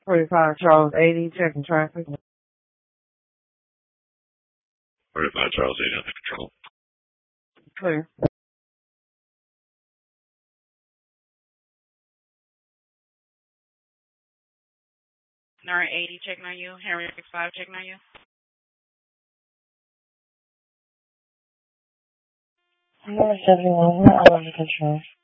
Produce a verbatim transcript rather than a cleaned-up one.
forty-five Charles eighty, checking traffic. forty-five Charles eighty under control. Clear. Nara eighty, checking on you. Henry five, checking on you. Nara seventy-one, we're under control.